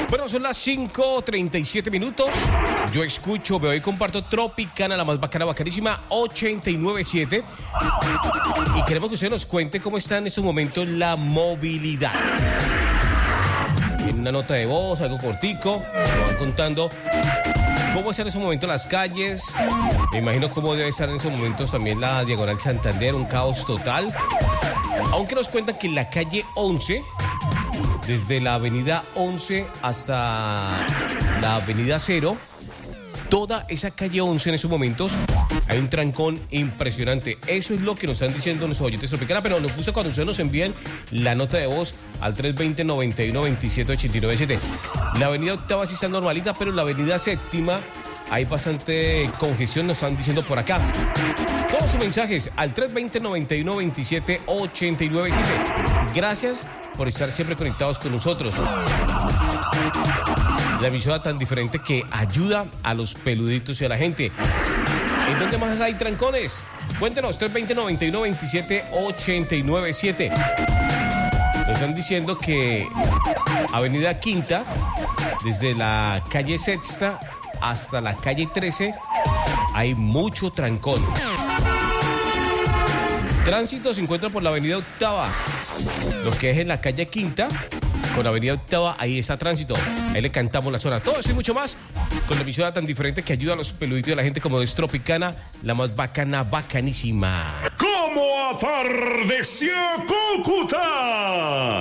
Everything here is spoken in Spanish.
Bueno, son las 5:37 minutos. Yo escucho, veo y comparto Tropicana, la más bacana, bacanísima, 89.7. Y queremos que usted nos cuente cómo está en estos momentos la movilidad. En una nota de voz, algo cortico, nos van contando cómo están en esos momentos las calles. Me imagino cómo debe estar en esos momentos también la Diagonal Santander, un caos total. Aunque nos cuentan que en la calle 11, desde la avenida 11 hasta la avenida 0, toda esa calle 11 en esos momentos hay un trancón impresionante. Eso es lo que nos están diciendo nuestros oyentes Tropicana, pero nos gusta cuando ustedes nos envíen la nota de voz al 320-91-27-89-7. La avenida octava sí está normalita, pero la avenida séptima hay bastante congestión, nos están diciendo por acá. Todos sus mensajes al 320-91-27-89-7. Gracias por estar siempre conectados con nosotros. La emisora tan diferente que ayuda a los peluditos y a la gente. ¿En dónde más hay trancones? Cuéntenos, 320-91-27-89-7. Nos están diciendo que Avenida Quinta, desde la calle Sexta hasta la calle 13, hay mucho trancón. Tránsito se encuentra por la avenida Octava, lo que es en la calle Quinta, con la avenida Octava, ahí está tránsito. Ahí le cantamos la zona. Todo eso y mucho más con la emisora tan diferente que ayuda a los peluditos y a la gente, como es Tropicana, la más bacana, bacanísima. ¿Cómo atardeció Cúcuta?